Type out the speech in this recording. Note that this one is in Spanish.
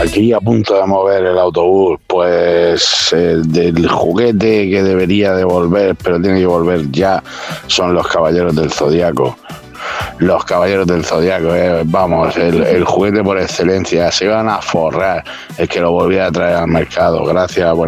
Aquí a punto de mover el autobús, pues del juguete que debería de volver, pero tiene que volver ya, son los Caballeros del Zodiaco. Los Caballeros del Zodiaco, vamos, el juguete por excelencia. Se iban a forrar el que lo volviera a traer al mercado. Gracias, buenas